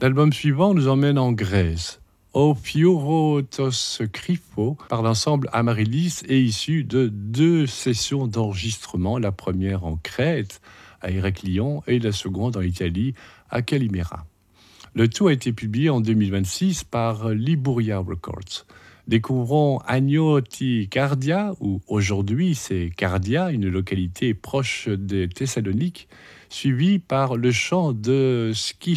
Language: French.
L'album suivant nous emmène en Grèce. O Piourotos Krypho par l'ensemble Amaryllis est issu de 2 sessions d'enregistrement, la première en Crète, à Héraclion, et la seconde en Italie, à Calimera. Le tout a été publié en 2026 par Liburia Records. Découvrons Agnoti Cardia, ou aujourd'hui c'est Cardia, une localité proche de Thessalonique, suivi par le chant de Ski